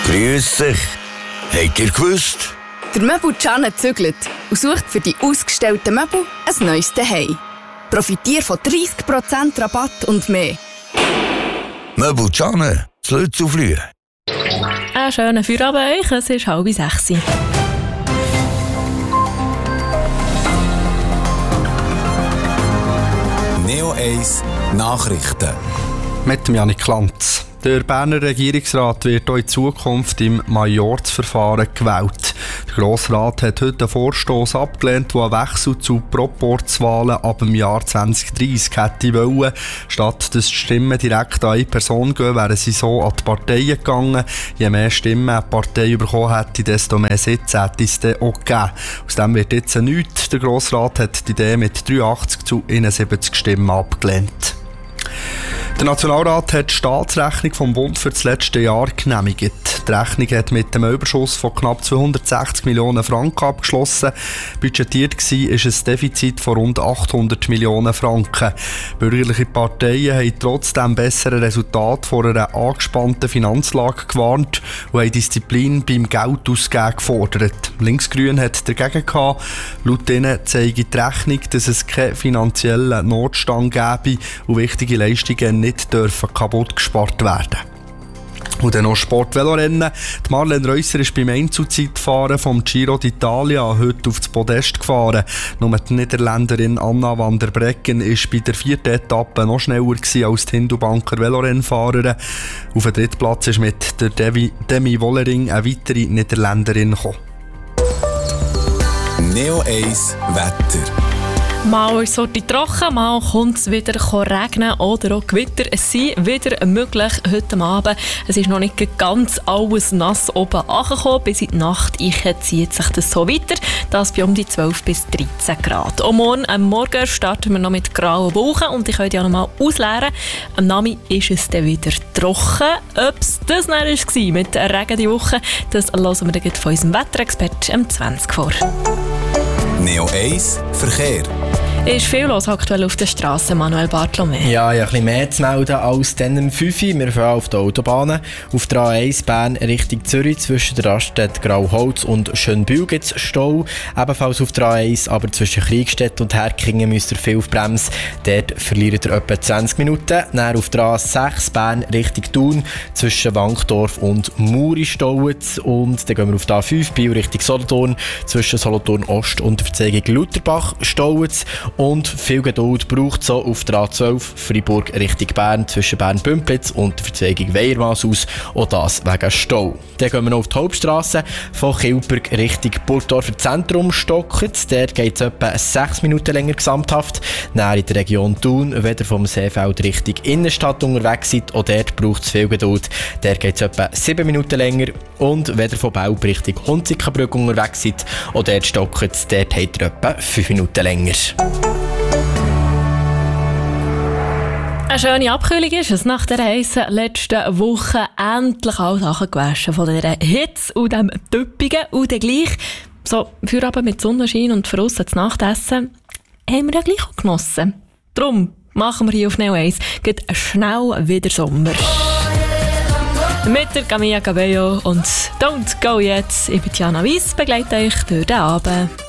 Grüß euch. Habt ihr gewusst? Der Möbel Gianne zügelt und sucht für die ausgestellten Möbel ein neues Zuhause. Profitiere von 30% Rabatt und mehr. Möbel Gianne, das Lützuflühe. Einen schönen Feierabend euch, es ist 5:30. Neo 1 Nachrichten. Mit Janik Lanz. Der Berner Regierungsrat wird auch in Zukunft im Majorzverfahren gewählt. Der Grossrat hat heute einen Vorstoss abgelehnt, der einen Wechsel zu Proporzwahlen ab dem Jahr 2030 hätte wollen. Statt dass die Stimmen direkt an eine Person gehen, wären sie so an die Parteien gegangen. Je mehr Stimmen eine Partei bekommen hätte, desto mehr Sitze hätte es dann auch gegeben. Aus dem wird jetzt nichts. Der Grossrat hat die Idee mit 83 zu 71 Stimmen abgelehnt. Der Nationalrat hat die Staatsrechnung vom Bund für das letzte Jahr genehmigt. Die Rechnung hat mit einem Überschuss von knapp 260 Millionen Franken abgeschlossen. Budgetiert war ein Defizit von rund 800 Millionen Franken. Bürgerliche Parteien haben trotzdem bessere Resultate vor einer angespannten Finanzlage gewarnt und haben Disziplin beim Geldausgeben gefordert. Linksgrün hat dagegen gehabt. Laut ihnen zeige die Rechnung, dass es keinen finanziellen Notstand gäbe und wichtige Leistungen nicht dürfen kaputt gespart werden. Und dann noch Sport-Velorennen. Die Marlene Reusser ist beim Einzelzeitfahren vom Giro d'Italia heute auf das Podest gefahren. Nur die Niederländerin Anna van der Breggen war bei der 4. Etappe noch schneller als die Hindubanker Velorennfahrerin. Auf den 3. Platz ist mit der Demi Wollering eine weitere Niederländerin gekommen. Neo 1 Wetter. Mal ist es trocken, mal kommt es wieder regnen oder auch Gewitter. Es sind wieder möglich heute Abend. Es ist noch nicht ganz alles nass oben angekommen. Bis in die Nacht zieht sich das so weiter. Das bei um die 12 bis 13 Grad. Und morgen starten wir noch mit grauen Wolken und ich könnte ja noch mal ausleeren. Am Nachmittag ist es dann wieder trocken. Ob es das dann war mit Regen die Woche, das hören wir dann von unserem Wetterexperten 20 vor. Neo 1 Verkehr. Ist viel los aktuell auf der Straße, Manuel Bartolomä? Ja, ein bisschen mehr zu melden als dann um 5 Uhr. Wir fahren auf der Autobahn. Auf der A1 Bern Richtung Zürich zwischen der Raststätte Grauholz und Schönbühl gibt es Stau. Ebenfalls auf der A1, aber zwischen Kriegstedt und Herkingen müsst ihr viel auf Bremse. Dort verliert ihr etwa 20 Minuten. Dann auf der A6 Bern Richtung Thun zwischen Wankdorf und Muri staut. Und dann gehen wir auf der A5 Biel Richtung Solothurn zwischen Solothurn Ost und der Verzeigung Lutherbach staut. Und viel Geduld braucht es auf der A12 Freiburg Richtung Bern zwischen Bern-Bümplitz und der Verzeigung Weiermass aus. Auch das wegen Stau. Dann gehen wir noch auf die Hauptstrasse von Kilberg Richtung Burgdorfer Zentrum stockert. Dort geht es etwa 6 Minuten länger gesamthaft. Näher in der Region Thun, wenn ihr vom Seefeld Richtung Innenstadt unterwegs seid, auch dort braucht es viel Geduld. Dort geht es etwa 7 Minuten länger. Und wenn ihr von Belp Richtung Hunzikenbrücke unterwegs seid, auch dort stockert es, dort habt ihr etwa 5 Minuten länger. Eine schöne Abkühlung ist es nach der heißen letzten Woche. Endlich alle Sachen gewaschen von dieser Hitze und dem Tüppigen. Und dann gleich, so Feierabend mit Sonnenschein und draussen das Nachtessen, haben wir ja gleich auch genossen. Darum machen wir hier auf Neo 1 schnell wieder Sommer. Mit der Camilla Cabello und Don't Go Yet. Ich bin Jana Weiss, begleite euch durch den Abend.